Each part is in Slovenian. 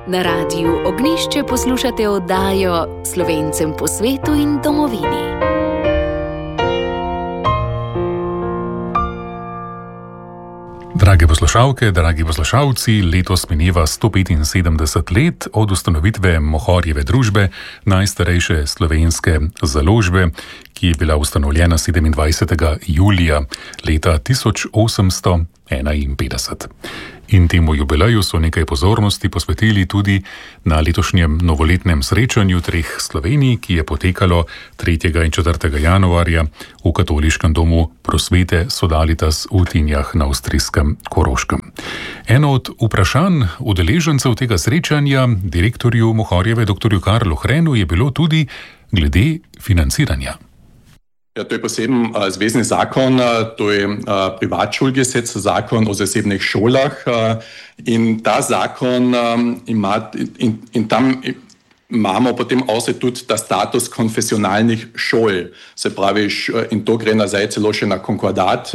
Na Radiu Ognjišče poslušate oddajo Slovencem po svetu in domovini. Drage poslušalke, dragi poslušalci, letos mineva 175 let od ustanovitve Mohorjeve družbe, najstarejše slovenske založbe, ki je bila ustanovljena 27. julija leta 1851. In temu jubileju so nekaj pozornosti posvetili tudi na letošnjem novoletnem srečanju treh Slovenij, ki je potekalo 3. in 4. januarja v Katoliškem domu prosvete Sodalitas v Tinjah na avstrijskem Koroškem. Eno od vprašanj udeležencev tega srečanja, direktorju Mohorjeve, dr. Karlu Hrenu, je bilo tudi glede financiranja. Ja, to je poseben zvezni zakon, to je Privatschulgesetz, zakon o zasebnih šolah. In ta zakon ima, in tam imamo potem også tudi ta status konfesionalnih šol. Se pravi, in to gre nazaj celo še na konkordat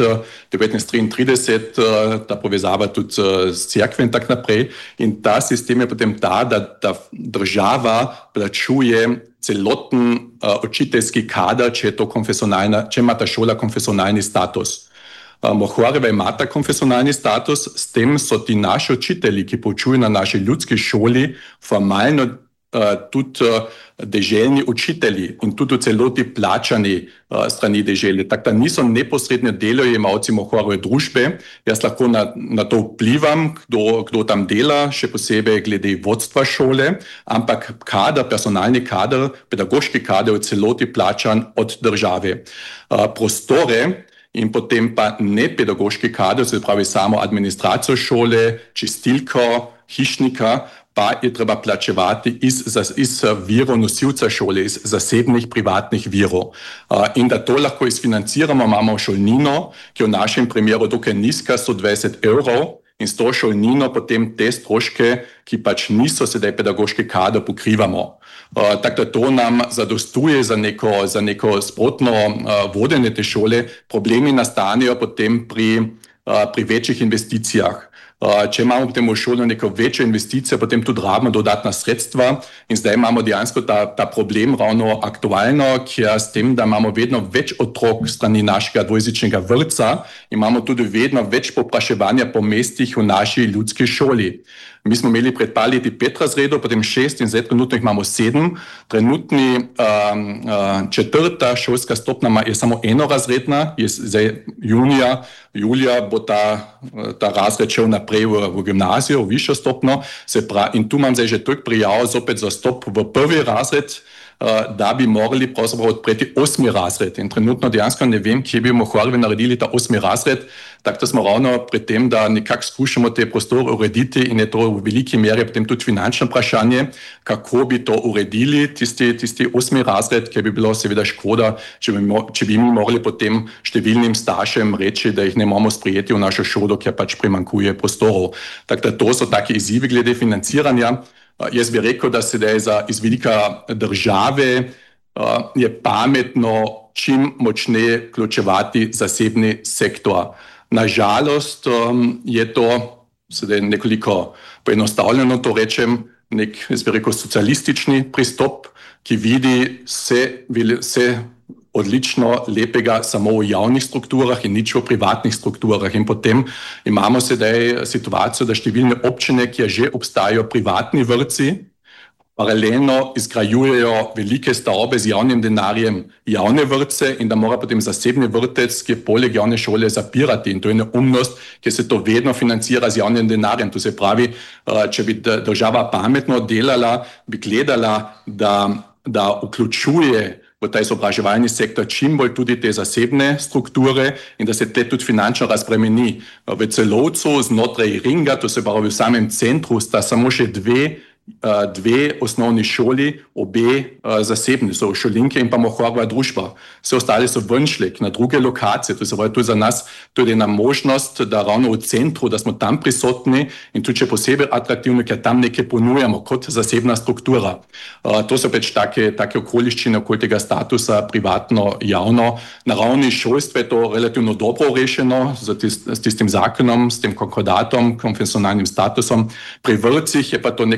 1933, ta povezava tudi s cerkvem in tak naprej. In ta sistem je potem ta, da država plačuje celoten učiteljski kader, če ima ta šola konfesionalni status. Mohorjeva ima ta konfesionalni status, s tem so ti naši učitelji, ki poučujejo na naši ljudski šoli, formalno tudi deželni učitelji in tudi v celoti plačani strani deželje. Tako da niso neposredno delojemalci Mohorjeve družbe. Jaz lahko na to vplivam, kdo tam dela, še posebej glede vodstva šole, ampak personalni kader, pedagoški kader je v celoti plačan od države. Prostore in potem pa ne pedagoški kader, se pravi samo administracijo šole, čistilko, hišnika, pa je treba plačevati iz virov nosilca šole, iz zasebnih privatnih virov. In da to lahko izfinanciramo, imamo šolnino, ki je v našem primeru dokaj nizka, 120 €, in s to šolnino potem te stroške, ki pač niso sedaj pedagoški kader, pokrivamo. Tako da to nam zadostuje za neko sprotno vodenje te šole. Problemi nastanejo potem pri večjih investicijah. Če imamo potem v šolo neko večjo investicijo, potem tudi rabimo dodatna sredstva in zdaj imamo dejansko ta problem ravno aktualno, ker s tem, da imamo vedno več otrok strani našega dvojezičnega vrtca, imamo tudi vedno več povpraševanja po mestih v naši ljudski šoli. Mi smo imeli pred par leti 5 razredov, potem 6 in zdaj trenutno jih imamo 7. Trenutni 4. šolska stopnja je samo enorazredna, zdaj julija bo ta razred šel naprej v gimnazijo, v višjo stopnjo, in tu imam zdaj že toliko prijav zopet za stop v 1. razred, da bi morali pravzaprav odpreti 8. razred. In trenutno dejansko ne vem, kje bi v Mohorjevi naredili ta 8. razred, tako da smo ravno pri tem, da nekako skušamo te prostore urediti in je to v veliki meri potem tudi finančno vprašanje, kako bi to uredili, tisti 8. razred, ker bi bilo seveda škoda, če bi mi morali potem številnim staršem reči, da jih ne moramo sprejeti v našo šolo, ker pač primanjkuje prostorov. Tako da to so taki izzivi glede financiranja. Jaz bi rekel, da sedaj iz vidika države je pametno čim močneje vključevati zasebni sektor. Nažalost je to, sedaj nekoliko poenostavljeno to rečem, jaz bi rekel, socialistični pristop, ki vidi vse odlično lepega samo v javnih strukturah in nič v privatnih strukturah. In potem imamo sedaj situacijo, da številne občine, kjer že obstajajo privatni vrtci, paralelno izgrajujejo velike stavbe z javnim denarjem, javne vrtce, in da mora potem zasebni vrtec, ki je poleg javne šole, zapirati. In to je neumnost, ker se to vedno financira z javnim denarjem. To se pravi, če bi država pametno delala, bi gledala, da vključuje v ta izobraževalni sektor čim bolj tudi te zasebne strukture in da se te tudi finančno razbremeni. V Celovcu znotraj ringa, to se pravi v samem centru, sta samo še dve osnovni šoli, obe zasebni, so Šolinke in pa Mohorjeva družba. Vse ostale so venšle na druge lokacije. To se pravi, to je za nas tudi ena možnost, da ravno v centru, da smo tam prisotni in tudi še posebej atraktivni, ker tam nekaj ponujamo kot zasebna struktura. To so pač take okoliščine okoli tega statusa privatno, javno. Na ravni šolstva je to relativno dobro rešeno s tistim zakonom, s tem konkordatom, konfesionalnim statusom. Pri vrtcih je pa to nekoliko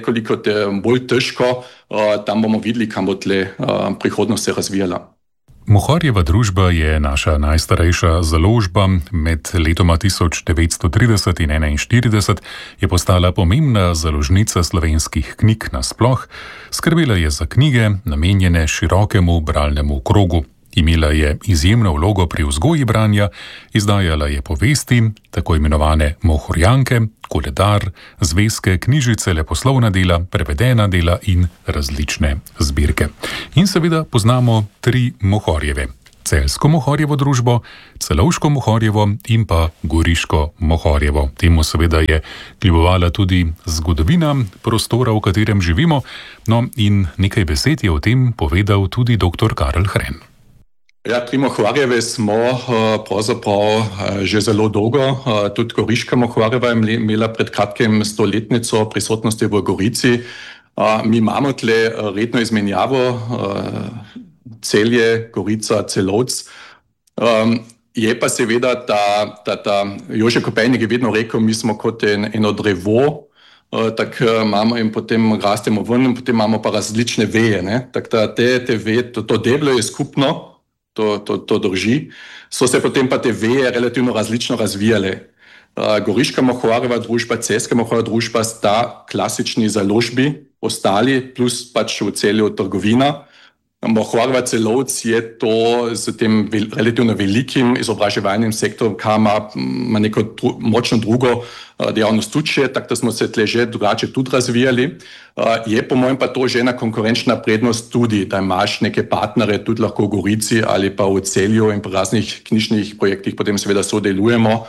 bolj težko, tam bomo videli, kam bo tle prihodnost se razvijala. Mohorjeva družba je naša najstarejša založba. Med letoma 1930 in 1941 je postala pomembna založnica slovenskih knjig nasploh. Skrbela je za knjige, namenjene širokemu bralnemu krogu. Imela je izjemno vlogo pri vzgoji branja, izdajala je povesti, tako imenovane mohorjanke, koledar, zvezke, knjižice, leposlovna dela, prevedena dela in različne zbirke. In seveda poznamo 3 Mohorjeve. Celjsko Mohorjevo družbo, Celovško Mohorjevo in pa Goriško Mohorjevo. Temu seveda je kljubovala tudi zgodovina prostora, v katerem živimo. No in nekaj besed je o tem povedal tudi dr. Karel Hren. Ja, pri Mohorjeve smo pravzaprav že zelo dolgo. Tudi Goriška Mohorjeva je imela pred kratkim 100-letnico prisotnosti v Gorici. Mi imamo tle redno izmenjavo Celje, Gorica, Celovec. Je pa seveda, da Jože Kopejnik je vedno rekel, mi smo kot eno drevo, tako imamo in potem rastemo ven in potem imamo pa različne veje. Tako da te veje, to deblo je skupno, to drži, so se potem pa te veje relativno različno razvijale. Goriška Mohorjeva družba, Celjska Mohorjeva družba sta klasični založbi ostali, plus pač v Celju trgovina. Mohorjeva Celovec je to z tem relativno velikim izobraževalnim sektorom, ki ima neko močno drugo dejavnost tudi še, tako da smo se tle že drugače tudi razvijali. Je po mojem pa to že ena konkurenčna prednost tudi, da imaš neke partnere tudi lahko v Gorici ali pa v Celju in pri raznih knjižnih projektih potem seveda sodelujemo.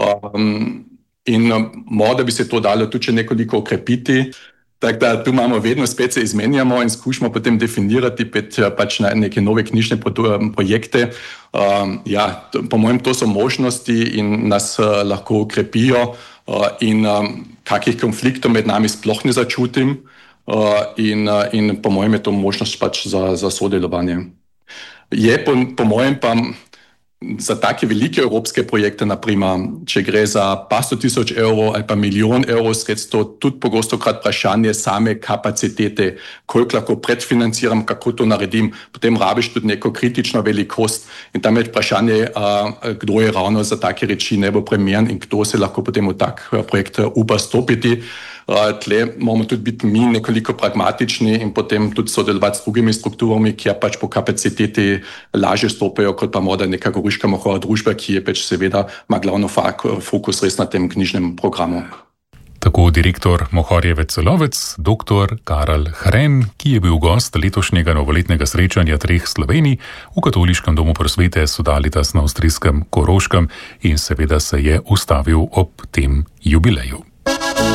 In morda bi se to dalo tudi še nekoliko okrepiti. Tako da tu imamo vedno spet se izmenjamo in skušamo potem definirati pač neke nove knjižne projekte. Ja, po mojem to so možnosti in nas lahko ukrepijo in kakih konfliktov med nami sploh ne začutim in po mojem je to možnost pač za sodelovanje. Je po mojem pa za take velike evropske projekte, naprimer, če gre za 500 000 evrov ali pa 1 milijon evrov sredstev, tudi pogosto krat vprašanje same kapacitete, koliko lahko predfinanciram, kako to naredim, potem rabiš tudi neko kritično velikost in tam je vprašanje, kdo je ravno za take reči najbolj primeren in kdo se lahko potem v tak projekt upa stopiti. Tle moramo tudi biti mi nekoliko pragmatični in potem tudi sodelovati s drugimi strukturami, ki pač po kapaciteti lažje stopajo, kot pa morda neka Goriška Mohorjeva družba, ki je pač seveda ima glavno fokus res na tem knjižnem programu. Tako direktor Mohorjeve Celovec, dr. Karel Hren, ki je bil gost letošnjega novoletnega srečanja 3 Slovenij v Katoliškem domu prosvete Sodalitas na avstrijskem Koroškem in seveda se je ustavil ob tem jubileju.